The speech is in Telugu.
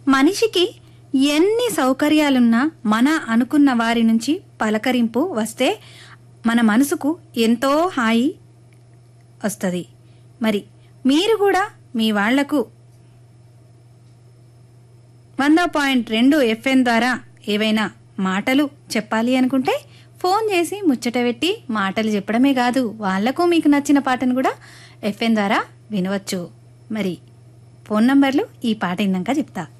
మనిషికి ఎన్ని సౌకర్యాలున్నా మన అనుకున్న వారి నుంచి పలకరింపు వస్తే మన మనసుకు ఎంతో హాయి వస్తుంది. మరి మీరు కూడా మీ వాళ్లకు 100.2 FM ద్వారా ఏవైనా మాటలు చెప్పాలి అనుకుంటే ఫోన్ చేసి ముచ్చట పెట్టి మాటలు చెప్పడమే కాదు, వాళ్లకు మీకు నచ్చిన పాటను కూడా FM ద్వారా వినవచ్చు. మరి ఫోన్ నంబర్లు ఈ పాట విన్నాక చెప్తా.